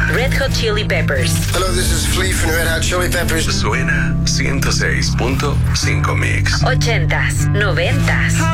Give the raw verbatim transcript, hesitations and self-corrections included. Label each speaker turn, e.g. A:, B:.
A: Red Hot Chili Peppers.
B: Hello, this is Flea from Red Hot Chili Peppers.
C: Suena ciento seis punto cinco Mix.
A: Ochentas, noventas.